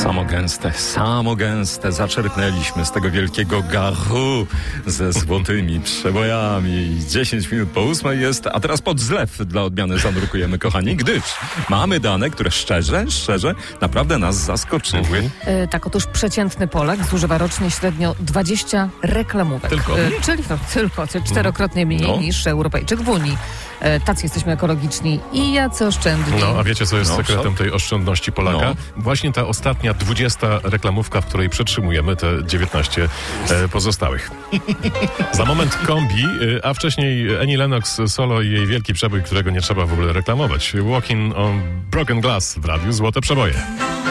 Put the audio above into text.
Samo gęste zaczerpnęliśmy z tego wielkiego garu ze złotymi przebojami. 10 minut po 8 jest, a teraz pod zlew dla odmiany zanurkujemy, kochani, gdyż mamy dane, które szczerze, naprawdę nas zaskoczyły. Tak, otóż przeciętny Polak zużywa rocznie średnio 20 reklamówek. Czyli tylko czterokrotnie mniej niż Europejczyk w Unii. Tacy jesteśmy ekologiczni i jacy oszczędni. No, a wiecie, co jest sekretem tej oszczędności Polaka? Właśnie ta ostatnia 20 reklamówka, w której przetrzymujemy te 19 pozostałych. Za moment kombi, a wcześniej Annie Lennox solo i jej wielki przebój, którego nie trzeba w ogóle reklamować. Walking on Broken Glass w radiu Złote Przeboje.